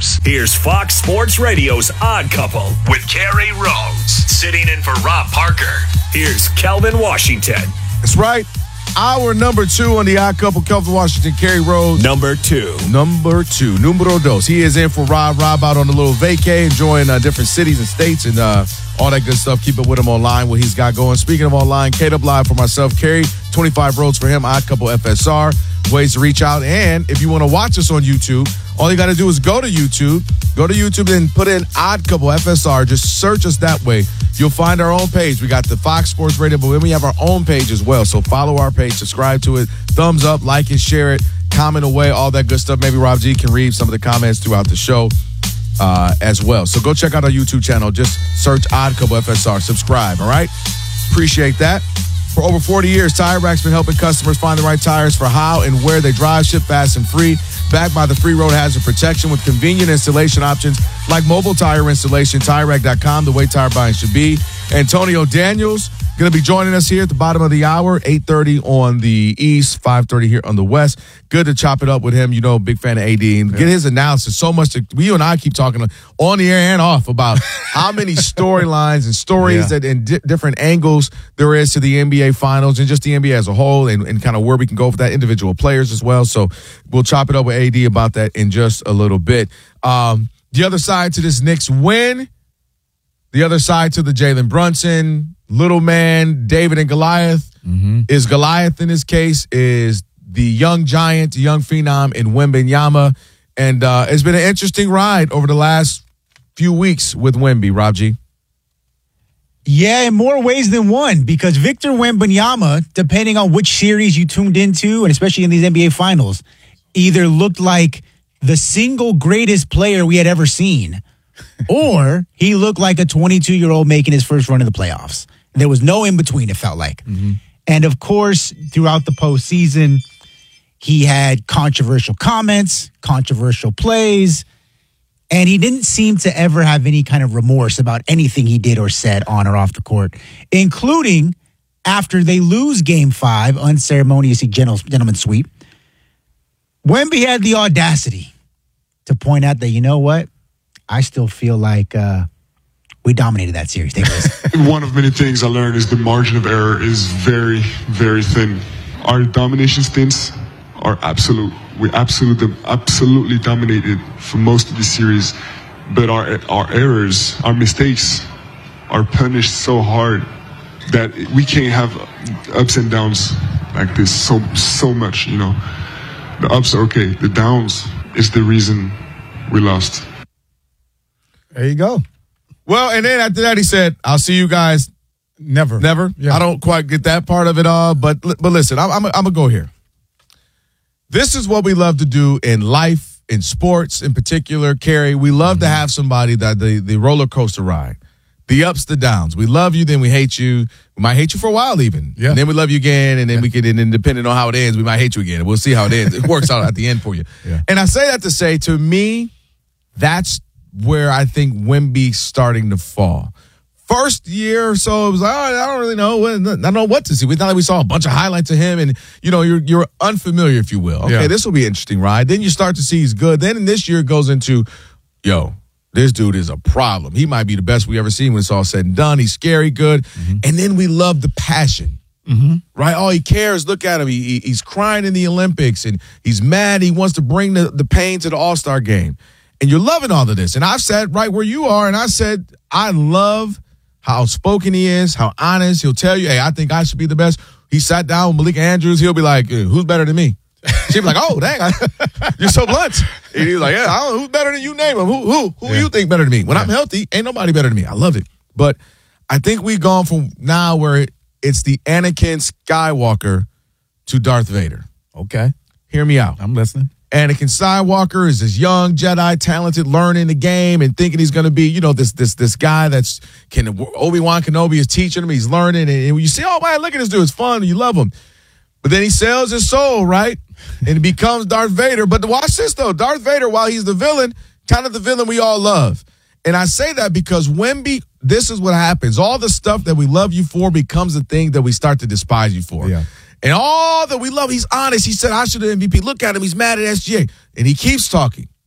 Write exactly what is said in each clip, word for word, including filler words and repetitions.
Rose. Here's Fox Sports Radio's Odd Couple with Kerry Rose. Sitting in for Rob Parker. Here's Kelvin Washington. That's right. Our number two on the Odd Couple, Kelvin Washington, Kerry Rose. Number two. Number two. Numero dos. He is in for Rob. Rob out on a little vacay, enjoying uh, different cities and states and uh, all that good stuff. Keep up with him online, what he's got going. Speaking of online, K-Dub Live for myself, Kerry, twenty-five roads for him, Odd Couple F S R. Ways to reach out. And if you want to watch us on YouTube, all you got to do is go to YouTube. Go to YouTube and put in Odd Couple F S R. Just search us that way. You'll find our own page. We got the Fox Sports Radio, but then we have our own page as well. So follow our page, subscribe to it, thumbs up, like it, share it, comment away, all that good stuff. Maybe Rob G can read some of the comments throughout the show uh, as well. So go check out our YouTube channel. Just search Odd Couple F S R. Subscribe, all right? Appreciate that. For over forty years, Tire Rack's been helping customers find the right tires for how and where they drive, ship fast and free. Backed by the free road hazard protection with convenient installation options like mobile tire installation, Tire Rack dot com, the way tire buying should be. Antonio Daniels going to be joining us here at the bottom of the hour, eight thirty on the East, five thirty here on the West. Good to chop it up with him. You know, big fan of A D. And yeah. Get his analysis. So much. To, you and I keep talking on the air and off about how many storylines and stories yeah. that and di- different angles there is to the N B A Finals and just the N B A as a whole and, and kind of where we can go for that, individual players as well. So we'll chop it up with A D about that in just a little bit. Um, the other side to this Knicks win, the other side to the Jalen Brunson, little man, David and Goliath, mm-hmm. is Goliath in this case, is the young giant, the young phenom in Wembanyama. And uh, it's been an interesting ride over the last few weeks with Wemby, Rob G. Yeah, in more ways than one, because Victor Wembanyama, depending on which series you tuned into, and especially in these N B A Finals, either looked like the single greatest player we had ever seen, or he looked like a twenty-two-year-old making his first run in the playoffs. There was no in-between, it felt like. Mm-hmm. And, of course, throughout the postseason, he had controversial comments, controversial plays, and he didn't seem to ever have any kind of remorse about anything he did or said on or off the court, including after they lose Game five, unceremoniously gentleman sweep. Wemby had the audacity to point out that, you know what, I still feel like uh, we dominated that series. Take this. One of many things I learned is the margin of error is very, very thin. Our domination stints are absolute. We absolutely, absolutely dominated for most of the series, but our our errors, our mistakes, are punished so hard that we can't have ups and downs like this so so much. You know, the ups are okay. The downs is the reason we lost. There you go. Well, and then after that, he said, I'll see you guys never. Never? Yeah. I don't quite get that part of it all, but but listen, I'm, I'm, I'm going to go here. This is what we love to do in life, in sports in particular, Kerry. We love mm-hmm. to have somebody that the, the roller coaster ride, the ups, the downs. We love you, then we hate you. We might hate you for a while even. Yeah. And then we love you again, and then yeah. we can, and then depending on how it ends, we might hate you again. We'll see how it ends. It works out at the end for you. Yeah. And I say that to say, to me, that's where I think Wemby's starting to fall. First year or so, it was like, oh, I don't really know. I don't know what to see. We thought like we saw a bunch of highlights of him, and, you know, you're you're unfamiliar, if you will. Okay, yeah. This will be an interesting ride. Then you start to see he's good. Then in this year, it goes into, yo, this dude is a problem. He might be the best we ever seen when it's all said and done. He's scary good. Mm-hmm. And then we love the passion, mm-hmm. right? Oh, he cares. Look at him. He, he's crying in the Olympics, and he's mad. He wants to bring the, the pain to the All-Star game. And you're loving all of this. And I've said right where you are, and I said, I love how outspoken he is, how honest. He'll tell you, hey, I think I should be the best. He sat down with Malika Andrews. He'll be like, who's better than me? She'll be like, oh, dang, I, you're so blunt. And he's like, yeah, I don't know, who's better than you? Name him. Who who who yeah. you think better than me? When yeah. I'm healthy, ain't nobody better than me. I love it. But I think we've gone from now where it, it's the Anakin Skywalker to Darth Vader. Okay. Hear me out. I'm listening. Anakin Skywalker is this young Jedi, talented, learning the game and thinking he's going to be, you know, this this this guy that's can Obi-Wan Kenobi is teaching him. He's learning, and you see, oh man, look at this dude, it's fun, you love him. But then he sells his soul, right, and becomes Darth Vader. But watch this though, Darth Vader, while he's the villain, kind of the villain we all love. And I say that because Wemby, this is what happens. All the stuff that we love you for becomes the thing that we start to despise you for. Yeah. And all that we love, he's honest. He said, I should have M V P. Look at him. He's mad at S G A. And he keeps talking.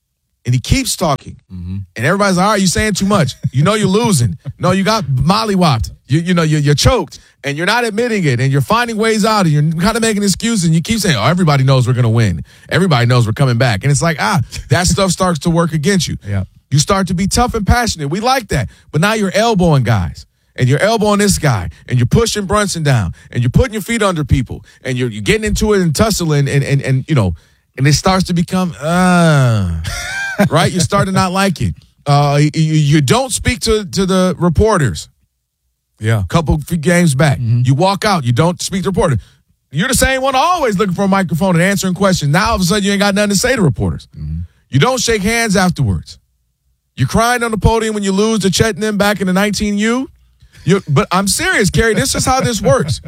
And he keeps talking. Mm-hmm. And everybody's like, all right, you're saying too much. You know you're losing. No, you got mollywopped. You, you know, you're, you're choked. And you're not admitting it. And you're finding ways out. And you're kind of making excuses. And you keep saying, oh, everybody knows we're going to win. Everybody knows we're coming back. And it's like, ah, that stuff starts to work against you. Yeah. You start to be tough and passionate. We like that. But now you're elbowing guys. And you're elbowing this guy. And you're pushing Brunson down. And you're putting your feet under people. And you're, you're getting into it and tussling. And, and, and, you know, and it starts to become, uh, right? You start to not like it. Uh, you, you don't speak to, to the reporters. Yeah. Couple games back. Mm-hmm. You walk out. You don't speak to reporters. You're the same one always looking for a microphone and answering questions. Now all of a sudden you ain't got nothing to say to reporters. Mm-hmm. You don't shake hands afterwards. You're crying on the podium when you lose to Chet and them back in the nineteen U. You're, but I'm serious, Kerry. This is how this works.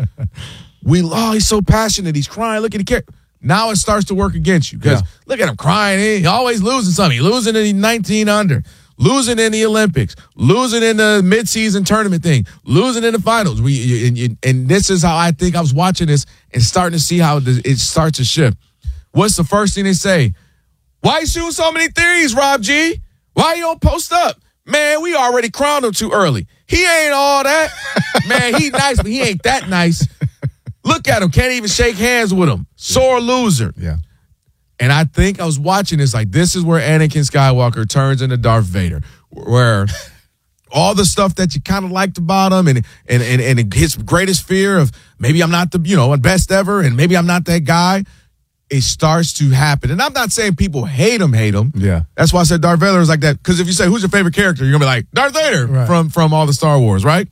We, oh, he's so passionate. He's crying. Look at the Now it starts to work against you because yeah. look at him crying. He always losing something. He losing in the nineteen under, losing in the Olympics, losing in the midseason tournament thing, losing in the finals. We and, and this is how I think I was watching this and starting to see how it starts to shift. What's the first thing they say? Why you shooting so many threes, Rob G? Why you don't post up? Man, we already crowned him too early. He ain't all that. Man, he nice, but he ain't that nice. Look at him. Can't even shake hands with him. Sore loser. Yeah. And I think I was watching this like this is where Anakin Skywalker turns into Darth Vader, where all the stuff that you kind of liked about him and, and, and, and his greatest fear of maybe I'm not the, you know, best ever and maybe I'm not that guy, it starts to happen. And I'm not saying people hate him, hate him. Yeah. That's why I said Darth Vader is like that. Because if you say, who's your favorite character? You're going to be like, Darth Vader right. from, from all the Star Wars, right?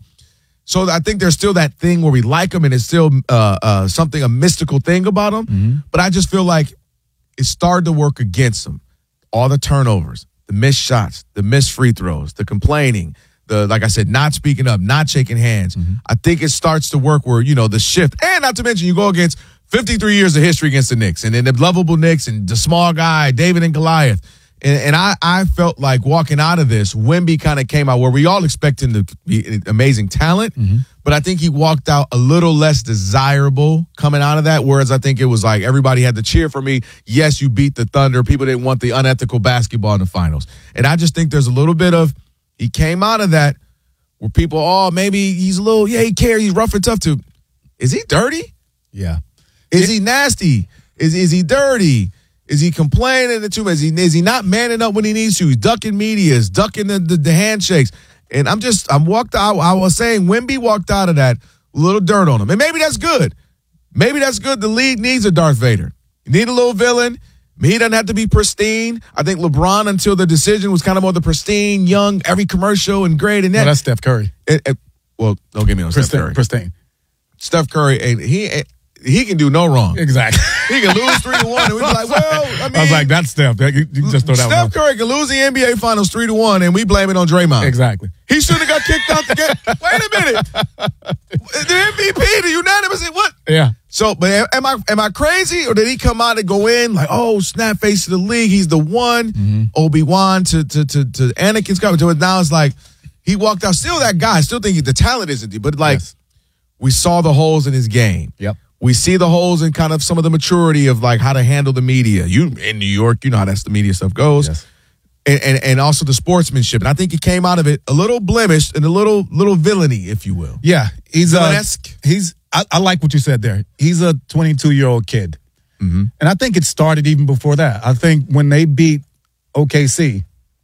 So I think there's still that thing where we like him and it's still uh, uh, something, a mystical thing about him. Mm-hmm. But I just feel like it started to work against him. All the turnovers, the missed shots, the missed free throws, the complaining, the, like I said, not speaking up, not shaking hands. Mm-hmm. I think it starts to work where, you know, the shift. And not to mention you go against fifty-three years of history against the Knicks and then the lovable Knicks and the small guy, David and Goliath. And, and I, I felt like walking out of this, Wemby kind of came out where we all expect him to be amazing talent, mm-hmm. but I think he walked out a little less desirable coming out of that, whereas I think it was like everybody had to cheer for me. Yes, you beat the Thunder. People didn't want the unethical basketball in the finals. And I just think there's a little bit of, he came out of that where people, oh, maybe he's a little, yeah, he cares, he's rough and tough too. Is he dirty? Yeah. Is he nasty? Is is he dirty? Is he complaining too much? Is he, is he not manning up when he needs to? He's ducking medias, ducking the, the, the handshakes. And I'm just, I'm walked out. I was saying Wemby walked out of that a little dirt on him. And maybe that's good. Maybe that's good. The league needs a Darth Vader. You need a little villain. He doesn't have to be pristine. I think LeBron, until the decision, was kind of more the pristine, young, every commercial and great. And that. No, that's Steph Curry. It, it, well, don't get me on pristine, Steph Curry. Pristine. Steph Curry, and he he can do no wrong. Exactly. He can lose three to one, and we'd be like, well, I mean, I was like, that's Steph. You, you can just throw that Steph one Curry can lose the N B A Finals three to one, and we blame it on Draymond. Exactly. He should have got kicked out the game. Wait a minute, the M V P, the unanimous, what? Yeah. So, but am I am I crazy, or did he come out and go in like, oh, snap face to the league, he's the one, mm-hmm. Obi-Wan to to to to Anakin's coming to it. Now it's like he walked out, still that guy. I still think the talent isn't there, but like yes. we saw the holes in his game. Yep. We see the holes in kind of some of the maturity of like how to handle the media. You in New York, you know how that's the media stuff goes. Yes. And, and and also the sportsmanship. And I think he came out of it a little blemished and a little little villainy, if you will. Yeah. He's uh, he's I, I like what you said there. He's a twenty-two-year-old kid. Mm-hmm. And I think it started even before that. I think when they beat O K C,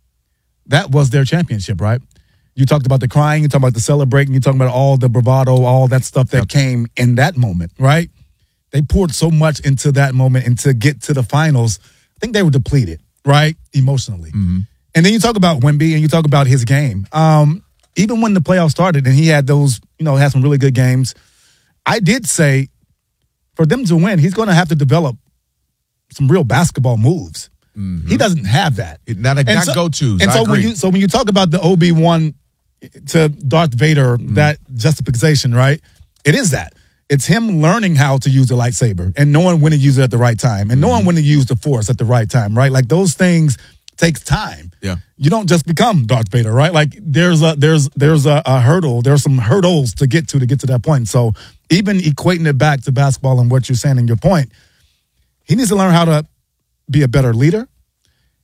that was their championship, right? You talked about the crying, you talked about the celebrating, you talked about all the bravado, all that stuff that yep. came in that moment, right? They poured so much into that moment, and to get to the finals, I think they were depleted, right, emotionally. Mm-hmm. And then you talk about Wemby and you talk about his game. Um, even when the playoffs started and he had those, you know, had some really good games, I did say for them to win, he's going to have to develop some real basketball moves. Mm-hmm. He doesn't have that. Not, a, not so, go-tos. And I so agree. when you so when you talk about the Obi-Wan to Darth Vader, mm-hmm. that justification, right? It is that. It's him learning how to use the lightsaber and knowing when to use it at the right time and knowing mm-hmm. when to use the Force at the right time, right? Like those things takes time. Yeah. You don't just become Darth Vader, right? Like there's a there's there's a, a hurdle. There's some hurdles to get to to get to that point. So even equating it back to basketball and what you're saying in your point, he needs to learn how to be a better leader.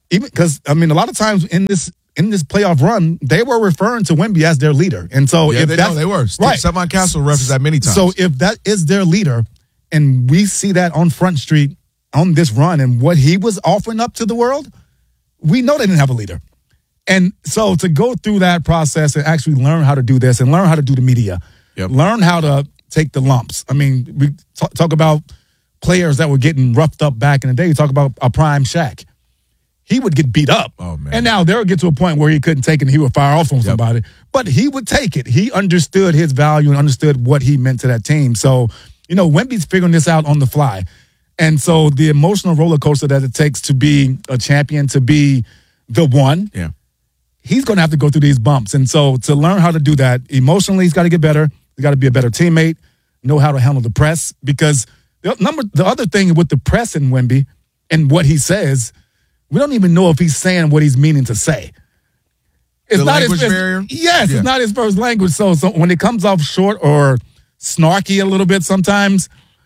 even because I mean, a lot of times in this in this playoff run, they were referring to Wemby as their leader, and so yeah, if they, that's, know they were. right, Stephon Castle referenced that many times. So if that is their leader, and we see that on Front Street on this run, and what he was offering up to the world, we know they didn't have a leader. And so to go through that process and actually learn how to do this and learn how to do the media, yep. learn how to take the lumps. I mean, we talk, talk about players that were getting roughed up back in the day. You talk about a prime Shaq. He would get beat up. Oh, man. And now they'll get to a point where he couldn't take it and he would fire off on yep. somebody. But he would take it. He understood his value and understood what he meant to that team. So, you know, Wemby's figuring this out on the fly. And so the emotional roller coaster that it takes to be a champion, to be the one, yeah. he's going to have to go through these bumps. And so to learn how to do that emotionally, he's got to get better. He's got to be a better teammate, know how to handle the press. Because the number, the other thing with the press in Wemby and what he says, we don't even know if he's saying what he's meaning to say. It's the not language his, barrier? Yes, yeah. it's not his first language. So, so when it comes off short or snarky a little bit sometimes,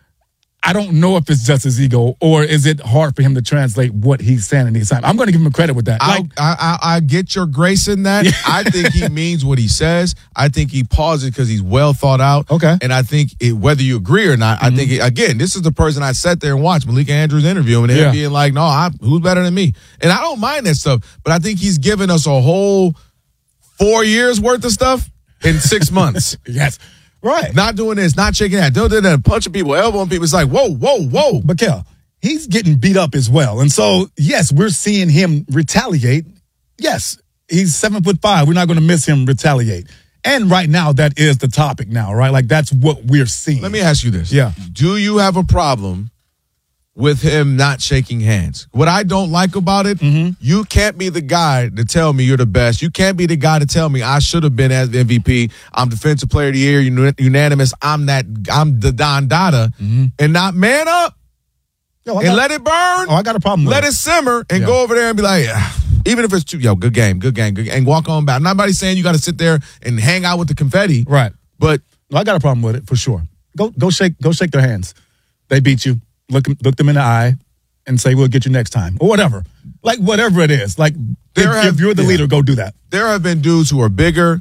I don't know if it's just his ego or is it hard for him to translate what he's saying in these times. I'm going to give him credit with that. I, Like, I, I I get your grace in that. I think he means what he says. I think he pauses because he's well thought out. Okay. And I think it, whether you agree or not, mm-hmm. I think, it, again, this is the person I sat there and watched Malika Andrews interview and him Yeah. being like, no, I, who's better than me? And I don't mind that stuff, but I think he's given us a whole four years worth of stuff in six months. yes. Right. Not doing this, not shaking that, doing that, punching people, elbowing people. It's like, whoa, whoa, whoa. But Kel, he's getting beat up as well. And so, yes, we're seeing him retaliate. Yes, he's seven foot five. We're not going to miss him retaliate. And right now, that is the topic now, right? Like, that's what we're seeing. Let me ask you this. Yeah. Do you have a problem with him not shaking hands? What I don't like about it, mm-hmm. you can't be the guy to tell me you're the best. You can't be the guy to tell me I should have been as the M V P. I'm Defensive Player of the Year, unanimous. I'm that. I'm the Don Dada, mm-hmm. and not man up yo, and got, let it burn. Oh, I got a problem with Let it. it simmer and yeah. go over there and be like, yeah. Even if it's two, yo, good game, good game, good game, and walk on back. Nobody's saying you got to sit there and hang out with the confetti, right? But well, I got a problem with it for sure. Go, go shake, go shake their hands. They beat you. Look, look them in the eye. And say, we'll get you next time. Or whatever. Like, whatever it is. Like, if, have, if you're the yeah. leader, go do that. There have been dudes who are bigger,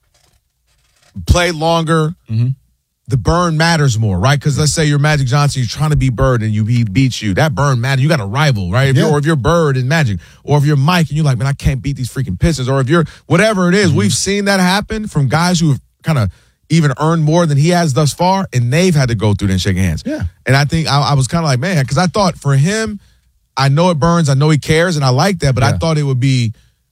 play longer. Mm-hmm. The burn matters more, right? Because let's say you're Magic Johnson, you're trying to be Bird, and you he beats you. That burn matters. You got a rival, right? If yeah. you're, or if you're Bird and Magic, or if you're Mike and you're like, man, I can't beat these freaking Pistons, or if you're whatever it is. Mm-hmm. We've seen that happen from guys who have kind of even earned more than he has thus far, and they've had to go through and shake hands. Yeah. And I think I, I was kind of like, man, because I thought for him, I know it burns, I know he cares, and I like that, but yeah. I thought it would be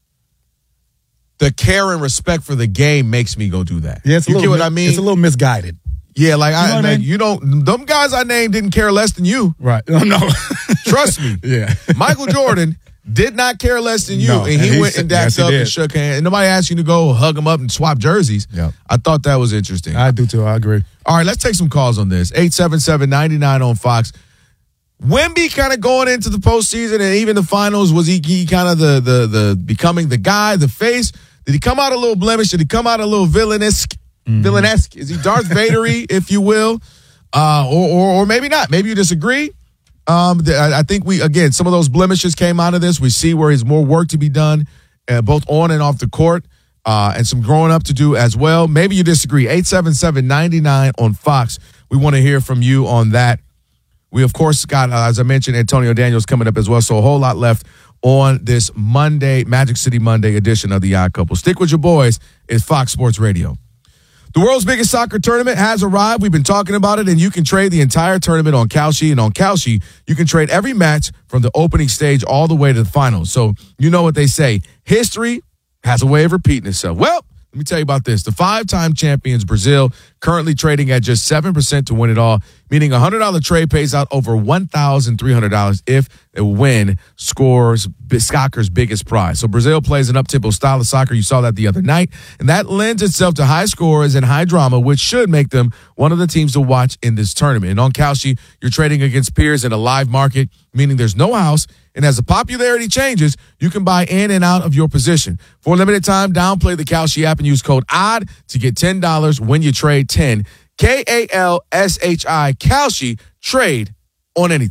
the care and respect for the game makes me go do that. Yeah, it's you a little, get what I mean? It's a little misguided. Yeah, like, you I, know like I mean? you don't, them guys I named didn't care less than you. Right. No, no. Trust me. Yeah. Michael Jordan did not care less than you, no, and he and went and dapped yes, up did. and shook hands. And nobody asked you to go hug him up and swap jerseys. Yep. I thought that was interesting. I do too. I agree. All right, let's take some calls on this. eight seven seven, nine nine on Fox. Wemby kind of going into the postseason and even the finals, was he, he kind of the, the the becoming the guy, the face? Did he come out a little blemish? Did he come out a little villainous? Mm-hmm. Villainesque? Is he Darth Vader-y, if you will? Uh, or, or or maybe not. Maybe you disagree. Um, I, I think we, again, some of those blemishes came out of this. We see where there's more work to be done, uh, both on and off the court, uh, and some growing up to do as well. Maybe you disagree. eight seven seven, nine nine on Fox. We want to hear from you on that. We, of course, got, uh, as I mentioned, Antonio Daniels coming up as well, so a whole lot left on this Monday, Magic City Monday edition of The Odd Couple. Stick with your boys. It's Fox Sports Radio. The world's biggest soccer tournament has arrived. We've been talking about it, and you can trade the entire tournament on Kalshi. And on Kalshi, you can trade every match from the opening stage all the way to the finals. So you know what they say. History has a way of repeating itself. Well, let me tell you about this. The five-time champions, Brazil, currently trading at just seven percent to win it all, meaning a one hundred dollars trade pays out over one thousand three hundred dollars if a win scores soccer's biggest prize. So Brazil plays an up-tempo style of soccer. You saw that the other night, and that lends itself to high scores and high drama, which should make them one of the teams to watch in this tournament. And on Kalshi, you're trading against peers in a live market, meaning there's no house, and as the popularity changes, you can buy in and out of your position. For a limited time, downplay the Kalshi app and use code ODD to get ten dollars when you trade ten. K A L S H I, Kalshi, trade on anything.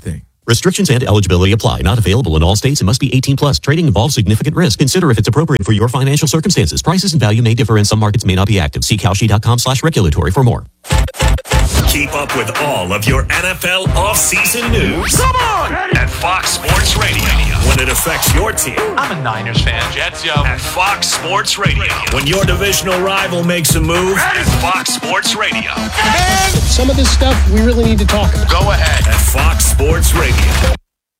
Restrictions and eligibility apply. Not available in all states and must be eighteen plus. Trading involves significant risk. Consider if it's appropriate for your financial circumstances. Prices and value may differ and some markets may not be active. See Kalshi.com slash regulatory for more. Keep up with all of your N F L offseason news. Come on! At Fox Sports Radio. When it affects your team. I'm a Niners fan. Jets, yo. At Fox Sports Radio. When your divisional rival makes a move. At Fox Sports Radio. And some of this stuff we really need to talk about. Go ahead. At Fox Sports Radio.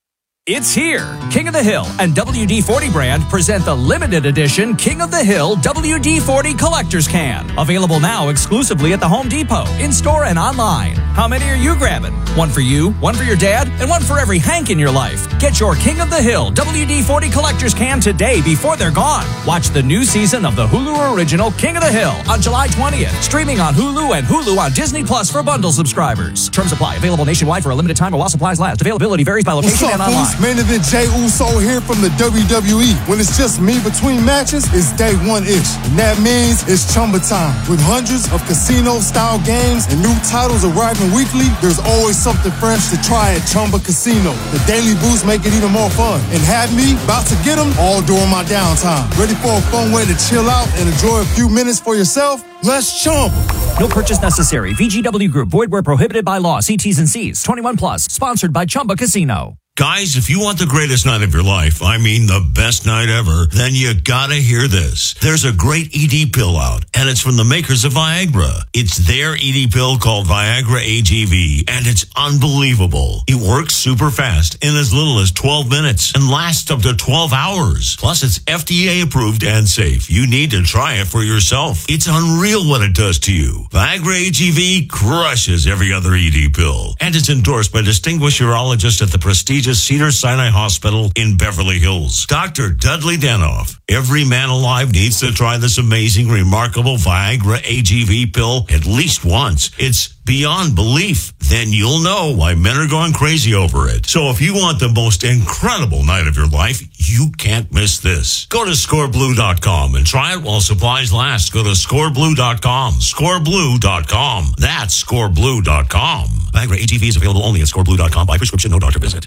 It's here. King of the Hill and W D forty brand present the limited edition King of the Hill W D forty Collector's Can. Available now exclusively at the Home Depot, in-store and online. How many are you grabbing? One for you, one for your dad, and one for every Hank in your life. Get your King of the Hill W D forty Collector's Can today before they're gone. Watch the new season of the Hulu original King of the Hill on July twentieth. Streaming on Hulu and Hulu on Disney Plus for bundle subscribers. Terms apply. Available nationwide for a limited time while supplies last. Availability varies by location What's up, and online. Fools? Main event Jey Uso here from the W W E. When it's just me between matches, it's day one-ish. And that means it's Chumba time. With hundreds of casino-style games and new titles arriving weekly, there's always something fresh to try at Chumba Casino. The daily boosts make it even more fun. And have me about to get them all during my downtime. Ready for a fun way to chill out and enjoy a few minutes for yourself? Let's Chumba. No purchase necessary. V G W Group. Void where prohibited by law. See T's and C's. twenty-one plus. Sponsored by Chumba Casino. Guys, if you want the greatest night of your life, I mean the best night ever, then you gotta hear this. There's a great E D pill out, and it's from the makers of Viagra. It's their E D pill called Viagra A G V, and it's unbelievable. It works super fast in as little as twelve minutes and lasts up to twelve hours. Plus, it's F D A approved and safe. You need to try it for yourself. It's unreal what it does to you. Viagra A G V crushes every other E D pill, and it's endorsed by distinguished urologists at the prestigious Cedars-Sinai Hospital in Beverly Hills. Doctor Dudley Danoff. Every man alive needs to try this amazing, remarkable Viagra A G V pill at least once. It's beyond belief. Then you'll know why men are going crazy over it. So if you want the most incredible night of your life, you can't miss this. Go to score blue dot com and try it while supplies last. Go to score blue dot com. score blue dot com. That's score blue dot com. Viagra A G V is available only at score blue dot com by prescription, no doctor visit.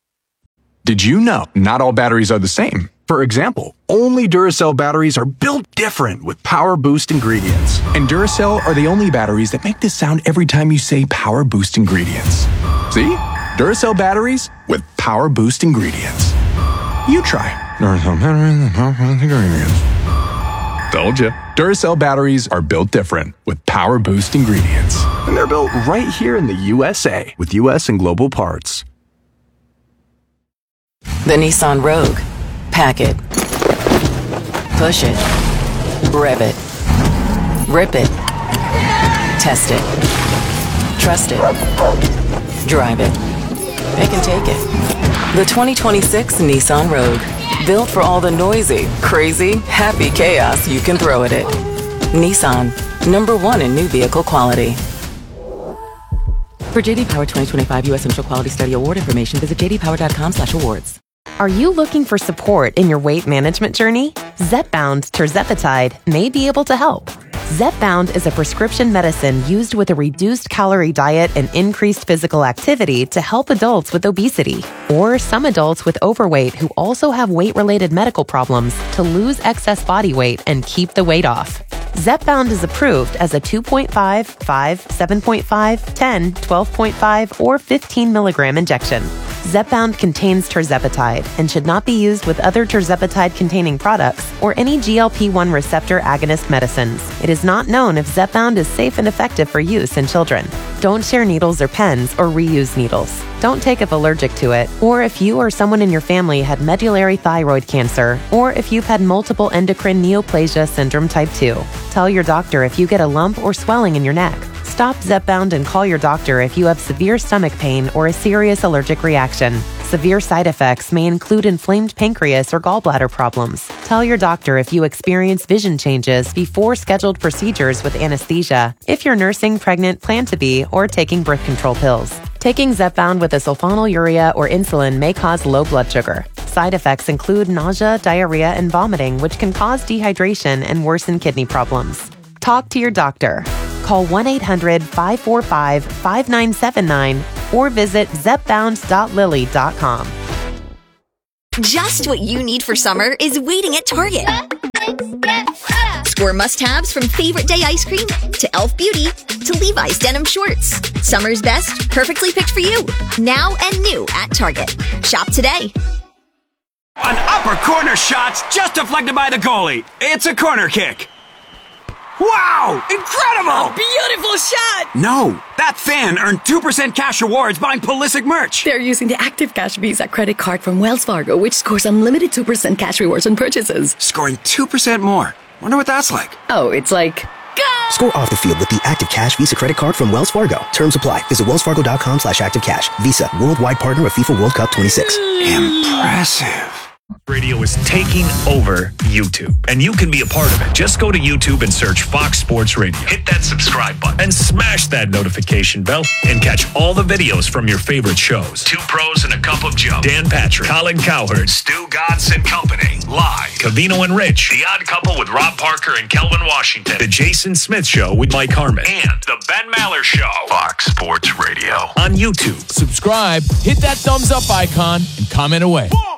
Did you know not all batteries are the same? For example, only Duracell batteries are built different with Power Boost ingredients. And Duracell are the only batteries that make this sound every time you say Power Boost ingredients. See? Duracell batteries with Power Boost ingredients. You try. Duracell batteries with Power Boost ingredients. Told you. Duracell batteries are built different with Power Boost ingredients. And they're built right here in the U S A with U S and global parts. The Nissan Rogue. Pack it. Push it. Rev it. Rip it. Test it. Trust it. Drive it. It can take it. The twenty twenty-six Nissan Rogue. Built for all the noisy, crazy, happy chaos you can throw at it. Nissan. Number one in new vehicle quality. For J D Power twenty twenty-five U S Central Quality Study Award information, visit j d power dot com slash awards. Are you looking for support in your weight management journey? Zepbound tirzepatide may be able to help. Zepbound is a prescription medicine used with a reduced calorie diet and increased physical activity to help adults with obesity or some adults with overweight who also have weight-related medical problems to lose excess body weight and keep the weight off. Zepbound is approved as a two point five, five, seven point five, ten, twelve point five, or fifteen milligram injection. Zepbound contains tirzepatide and should not be used with other tirzepatide-containing products or any G L P one receptor agonist medicines. It is not known if Zepbound is safe and effective for use in children. Don't share needles or pens or reuse needles. Don't take if allergic to it, or if you or someone in your family had medullary thyroid cancer, or if you've had multiple endocrine neoplasia syndrome type two. Tell your doctor if you get a lump or swelling in your neck. Stop Zepbound and call your doctor if you have severe stomach pain or a serious allergic reaction. Severe side effects may include inflamed pancreas or gallbladder problems. Tell your doctor if you experience vision changes before scheduled procedures with anesthesia, if you're nursing, pregnant, plan to be, or taking birth control pills. Taking Zepbound with a sulfonylurea or insulin may cause low blood sugar. Side effects include nausea, diarrhea, and vomiting, which can cause dehydration and worsen kidney problems. Talk to your doctor. Call one eight hundred, five four five, five nine seven nine or visit zep bound dot lily dot com. Just what you need for summer is waiting at Target. Score must-haves from favorite day ice cream to e l f Beauty to Levi's denim shorts. Summer's best, perfectly picked for you. Now and new at Target. Shop today. An upper corner shot's just deflected by the goalie. It's a corner kick. Wow! Incredible! A beautiful shot! No, that fan earned two percent cash rewards buying Pulisic merch. They're using the Active Cash Visa credit card from Wells Fargo, which scores unlimited two percent cash rewards on purchases. Scoring two percent more. Wonder what that's like. Oh, it's like... Go! Score off the field with the Active Cash Visa credit card from Wells Fargo. Terms apply. Visit wellsfargo.com slash activecash. Visa, worldwide partner of FIFA World Cup twenty-six. Impressive. Radio is taking over YouTube, and you can be a part of it. Just go to YouTube and search Fox Sports Radio. Hit that subscribe button and smash that notification bell and catch all the videos from your favorite shows. Two Pros and a Cup of Joe. Dan Patrick, Colin Cowherd, Stu Gatz and Company. Live. Cavino and Rich. The Odd Couple with Rob Parker and Kelvin Washington. The Jason Smith Show with Mike Harmon. And The Ben Maller Show. Fox Sports Radio. On YouTube. Subscribe, hit that thumbs up icon, and comment away.